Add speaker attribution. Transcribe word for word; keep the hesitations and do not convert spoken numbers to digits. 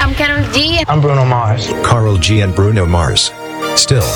Speaker 1: I'm Carol G.
Speaker 2: I'm Bruno Mars.
Speaker 3: Carl G and Bruno Mars. Still,